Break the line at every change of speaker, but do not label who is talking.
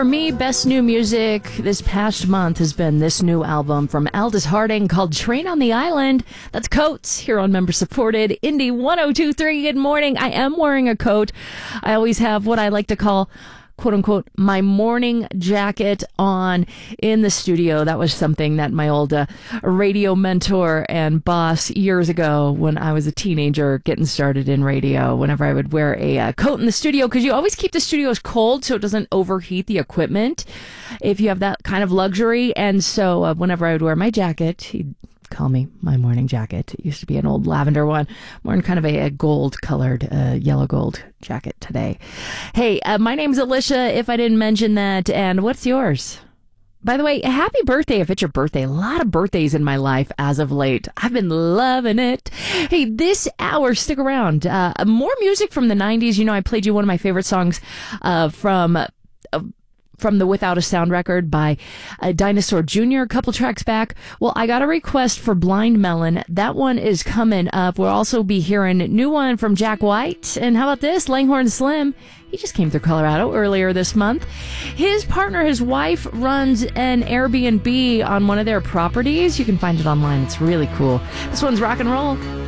For me, best new music this past month has been this new album from Aldous Harding called Train on the Island. That's Coats here on member-supported Indie 102.3. Good morning. I am wearing a coat. I always have what I like to call, quote-unquote, my morning jacket on in the studio. That was something that my old radio mentor and boss years ago when I was a teenager getting started in radio, whenever I would wear a coat in the studio, because you always keep the studios cold so it doesn't overheat the equipment if you have that kind of luxury. And so whenever I would wear my jacket, he'd call me my morning jacket. It used to be an old lavender one. I'm wearing kind of a gold-colored, yellow gold jacket today. Hey, my name's Alicia, if I didn't mention that. And what's yours? By the way, happy birthday if it's your birthday. A lot of birthdays in my life as of late. I've been loving it. Hey, this hour, stick around. More music from the 90s. You know, I played you one of my favorite songs from the Without a Sound record by Dinosaur Jr. a couple tracks back. Well, I got a request for Blind Melon. That one is coming up. We'll also be hearing a new one from Jack White. And how about this? Langhorne Slim. He just came through Colorado earlier this month. His partner, his wife, runs an Airbnb on one of their properties. You can find it online. It's really cool. This one's rock and roll.